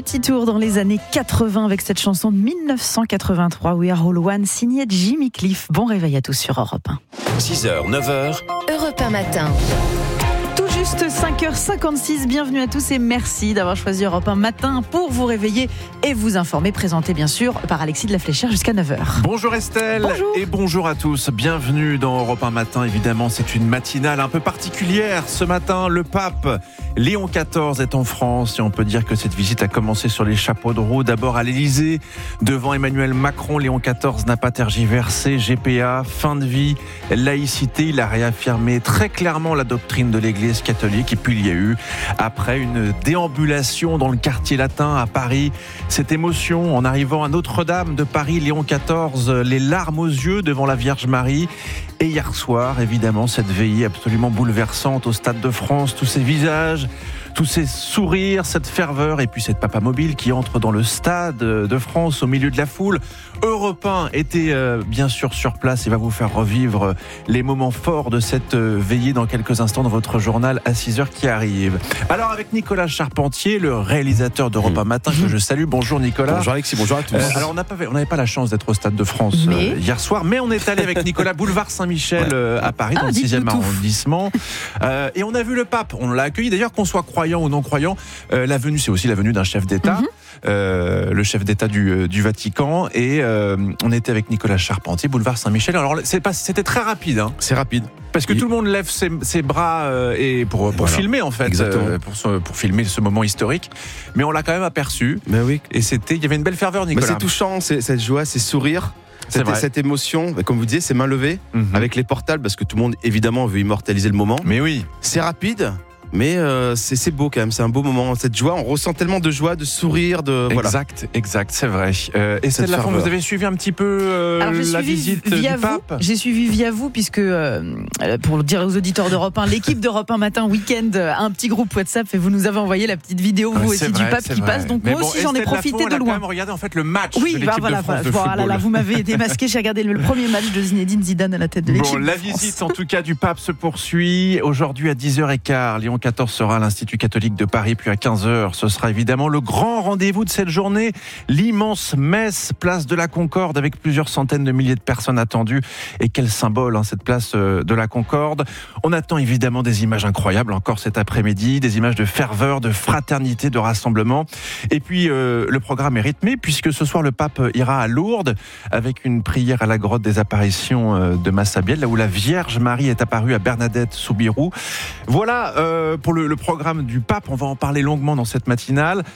petit tour dans les années 80 avec cette chanson de 1983, We Are All One, signée Jimmy Cliff. Bon réveil à tous sur Europe 1. 6h, 9h, Europe 1 matin. Tout juste 5h56, bienvenue à tous et merci d'avoir choisi Europe 1 matin pour vous réveiller et vous informer, présenté bien sûr par Alexis de la Fléchère jusqu'à 9h. Bonjour Estelle. Bonjour. Et bonjour à tous, bienvenue dans Europe 1 matin. Évidemment, c'est une matinale un peu particulière. Ce matin, le pape Léon XIV est en France et on peut dire que cette visite a commencé sur les chapeaux de roue. D'abord à l'Élysée, devant Emmanuel Macron. Léon XIV n'a pas tergiversé, GPA, fin de vie, laïcité. Il a réaffirmé très clairement la doctrine de l'Église catholique. Et puis il y a eu, après une déambulation dans le quartier latin à Paris, cette émotion en arrivant à Notre-Dame de Paris, Léon XIV, les larmes aux yeux devant la Vierge Marie. Et hier soir, évidemment, cette veillée absolument bouleversante au Stade de France, tous ces visages, tous ces sourires, cette ferveur, et puis cette papa mobile qui entre dans le Stade de France au milieu de la foule. Europe 1 était bien sûr sur place et va vous faire revivre les moments forts de cette veillée dans quelques instants dans votre journal à 6h qui arrive. Alors avec Nicolas Charpentier, le réalisateur d'Europe 1 matin, que je salue. Bonjour Nicolas. Bonjour Alexis, bonjour à tous. Alors on n'avait pas la chance d'être au Stade de France hier soir, mais on est allé avec Nicolas boulevard Saint-Michel à Paris, dans le 6e arrondissement. Et on a vu le pape, on l'a accueilli. D'ailleurs, qu'on soit croyant ou non croyant, la venue, c'est aussi la venue d'un chef d'État, le chef d'État du Vatican. Et on était avec Nicolas Charpentier, boulevard Saint-Michel. Alors c'était très rapide. Hein. C'est rapide. Parce que tout le monde lève ses bras et pour filmer en fait, pour filmer ce moment historique. Mais on l'a quand même aperçu. Mais oui. Et il y avait une belle ferveur, Nicolas. Mais c'est touchant, cette joie, ces sourires. Cette émotion, comme vous disiez, ces mains levées avec les portables, parce que tout le monde évidemment veut immortaliser le moment. Mais oui. C'est rapide. Mais c'est beau quand même, c'est un beau moment. Cette joie, on ressent tellement de joie, de sourire, Exact, c'est vrai. Et Estelle Lafont, vous avez suivi un petit peu la visite du pape ? J'ai suivi via vous, puisque, pour le dire aux auditeurs d'Europe 1, l'équipe d'Europe 1 Matin Week-end a un petit groupe WhatsApp et vous nous avez envoyé la petite vidéo, vous aussi, du pape qui passe. Donc moi aussi, j'en ai profité de loin. Elle a quand même regardé en fait le match de l'équipe de France de football. Là, vous m'avez démasqué, j'ai regardé le premier match de Zinedine Zidane à la tête de l'équipe. Bon, la visite en tout cas du pape se poursuit. Aujourd'hui à 10h15, Léon XIV sera à l'Institut catholique de Paris, puis à 15h, ce sera évidemment le grand rendez-vous de cette journée, l'immense messe, place de la Concorde, avec plusieurs centaines de milliers de personnes attendues. Et quel symbole, cette place de la Concorde. On attend évidemment des images incroyables encore cet après-midi, des images de ferveur, de fraternité, de rassemblement. Et puis le programme est rythmé, puisque ce soir le pape ira à Lourdes avec une prière à la grotte des apparitions de Massabielle, là où la Vierge Marie est apparue à Bernadette Soubirous. Voilà pour le programme du pape, on va en parler longuement dans cette matinale.